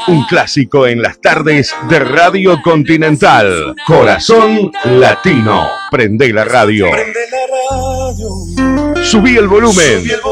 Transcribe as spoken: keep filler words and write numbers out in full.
Un clásico en las tardes de Radio Continental. Corazón Latino. Prende la radio. Subí el volumen.